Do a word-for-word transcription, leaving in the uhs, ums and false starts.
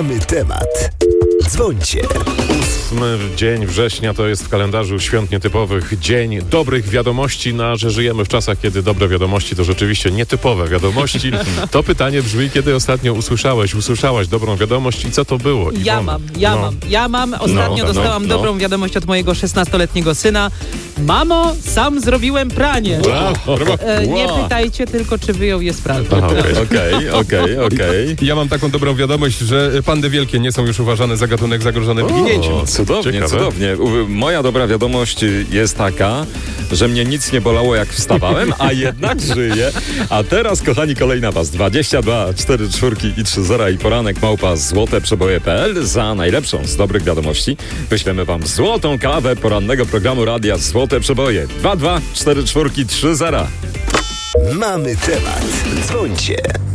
Mamy temat. Dzwońcie. Ósmy dzień września to jest w kalendarzu świąt nietypowych dzień dobrych wiadomości, no, a że żyjemy w czasach, kiedy dobre wiadomości to rzeczywiście nietypowe wiadomości. To pytanie brzmi, kiedy ostatnio usłyszałeś, usłyszałaś dobrą wiadomość i co to było? Iwona? Ja mam, ja no. mam, ja mam. Ostatnio no, dostałam no, dobrą no. wiadomość od mojego szesnastoletniego syna. Mamo, sam zrobiłem pranie. Brawo, brawo. E, nie Wow. pytajcie tylko, czy wyjął je z pralki. Aha, okej. Okej, okej, okej. Ja mam taką dobrą wiadomość, że pandy wielkie nie są już uważane za gatunek zagrożony wyginięciem. O, cudownie, Ciekawe. cudownie. U- Moja dobra wiadomość jest taka, że mnie nic nie bolało, jak wstawałem, a jednak żyję. A teraz, kochani, kolej na was. dwadzieścia dwa, cztery czwórki i trzy zera i poranek małpa złote przeboje kropka p l. Za najlepszą z dobrych wiadomości wyślemy wam złotą kawę porannego programu radia Złote Przeboje. dwa dwa, cztery czwórki, trzy zera. Mamy temat. Dzwońcie.